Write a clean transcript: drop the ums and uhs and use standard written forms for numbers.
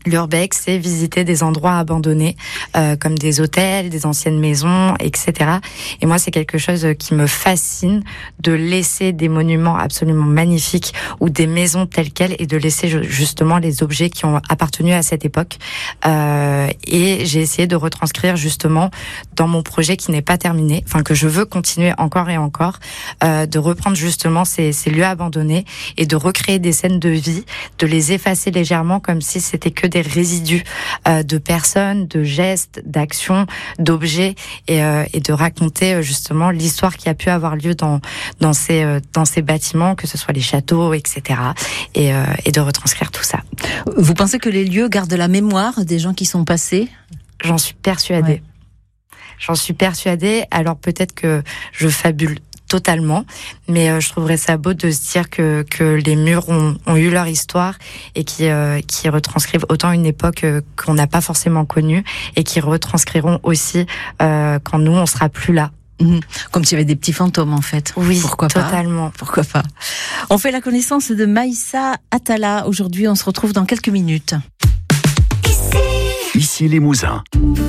L'urbex, c'est visiter des endroits abandonnés, comme des hôtels, des anciennes maisons, etc. Et moi, c'est quelque chose qui me fascine, de laisser des monuments absolument magnifiques ou des maisons telles quelles et de laisser justement les objets qui ont appartenu à cette époque. Et j'ai essayé de retranscrire justement dans mon projet qui n'est pas terminé, enfin que je veux continuer encore et encore, de reprendre justement ces lieux abandonnés et de recréer des scènes de vie, de les effacer légèrement comme si c'était que des résidus de personnes, de gestes, d'actions, d'objets et de raconter justement l'histoire qui a pu avoir lieu dans ces bâtiments, que ce soit les châteaux, etc. Et de retranscrire tout ça. Vous pensez que les lieux gardent la mémoire des gens qui sont passés ? J'en suis persuadée. Ouais. J'en suis persuadée. Alors peut-être que je fabule totalement, mais je trouverais ça beau de se dire que les murs ont eu leur histoire et qui retranscrivent autant une époque qu'on n'a pas forcément connue et qui retranscriront aussi quand nous on sera plus là. Comme s'il y avait des petits fantômes en fait. Oui, pourquoi totalement. Pas. Pourquoi pas. On fait la connaissance de Maïssa Atala. Aujourd'hui, on se retrouve dans quelques minutes. Ici Limousin.